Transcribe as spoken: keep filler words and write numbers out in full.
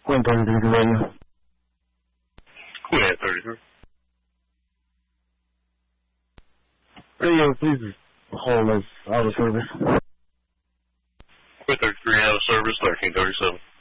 Queen thirty-three radio. Queen at thirty-three. Radio, please hold us out of service. Queen thirty-three out of service, thirteen thirty-seven.